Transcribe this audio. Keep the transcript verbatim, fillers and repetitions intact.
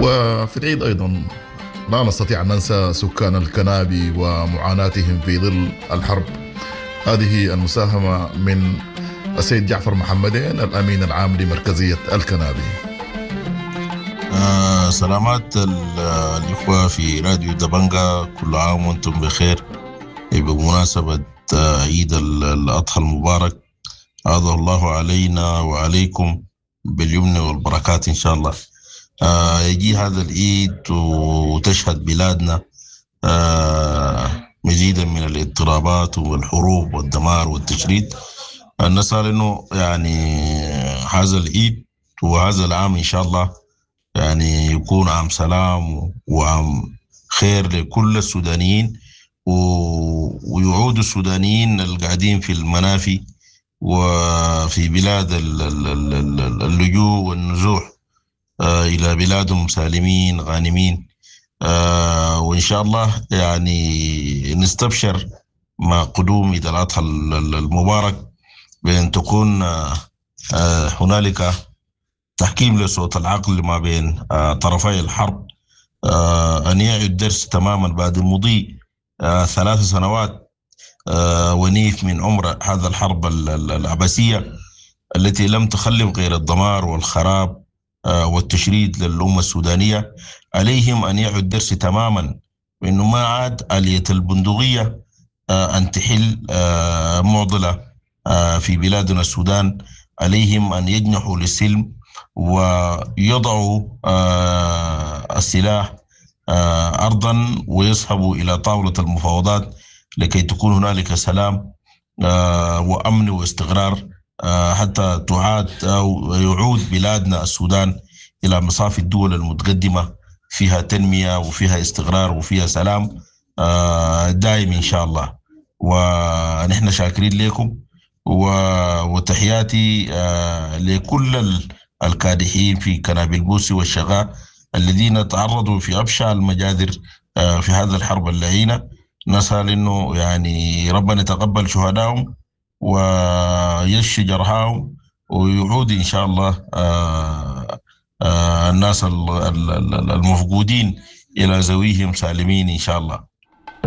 وفي العيد أيضا لا نستطيع أن ننسى سكان الكنابي ومعاناتهم في ظل الحرب. هذه المساهمة من السيد جعفر محمدين الأمين العام لمركزية الكنابي. آه سلامات الإخوة في راديو دبنجا، كل عام وانتم بخير بمناسبة آه عيد الأضحى المبارك. عاد الله علينا وعليكم باليمن والبركات إن شاء الله. آه يجي هذا العيد وتشهد بلادنا آه مزيدا من الاضطرابات والحروب والدمار والتشريد. نسأل إنه يعني هذا العيد وهذا العام إن شاء الله يعني يكون عام سلام وعام خير لكل السودانيين، ويعود السودانيين القاعدين في المنافي وفي بلاد اللجوء والنزوح إلى بلادهم سالمين غانمين. وإن شاء الله يعني نستبشر مع قدوم عيد الأضحى المبارك بأن تكون هنالك تحكيم لصوت العقل ما بين طرفي الحرب، أن يعد الدرس تماما بعد مضي ثلاث سنوات ونيف من عمر هذا الحرب العبثية التي لم تخلف غير الدمار والخراب والتشريد للأمة السودانية. عليهم أن يعد الدرس تماما بأنه ما عاد آلية البندقية أن تحل معضلة في بلادنا السودان. عليهم أن يجنحوا للسلم ويضعوا السلاح أرضا ويصحبوا إلى طاولة المفاوضات لكي تكون هنالك سلام وأمن واستقرار، حتى تعاد أو يعود بلادنا السودان إلى مصاف الدول المتقدمة فيها تنمية وفيها استقرار وفيها سلام دائم إن شاء الله. ونحن شاكرين لكم وتحياتي لكل الكادحين في كنابي البوسي والشغاء الذين تعرضوا في أبشع المجادر في هذا الحرب اللعينة. نسأل إنه يعني ربنا يتقبل شهدائهم ويشفي جرحاهم ويعود إن شاء الله الناس المفقودين إلى ذويهم سالمين إن شاء الله.